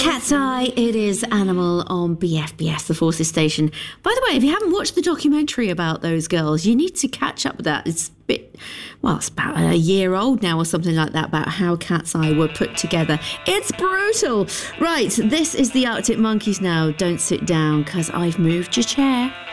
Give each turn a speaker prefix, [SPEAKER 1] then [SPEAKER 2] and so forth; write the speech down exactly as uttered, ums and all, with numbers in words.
[SPEAKER 1] Cat's Eye, it is Animal on B F B S, the Forces station. By the way, if you haven't watched the documentary about those girls, you need to catch up with that. It's a bit, well, it's about a year old now or something like that, about how Cat's Eye were put together. It's brutal. Right, this is the Arctic Monkeys now. Don't sit down, because I've moved your chair.